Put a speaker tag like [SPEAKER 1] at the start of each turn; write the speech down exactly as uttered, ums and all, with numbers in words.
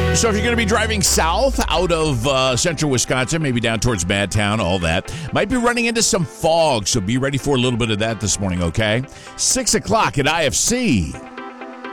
[SPEAKER 1] So if you're going to be driving south out of uh, central Wisconsin, maybe down towards Madtown, all that, might be running into some fog. So be ready for a little bit of that this morning, okay? Six o'clock at I F C.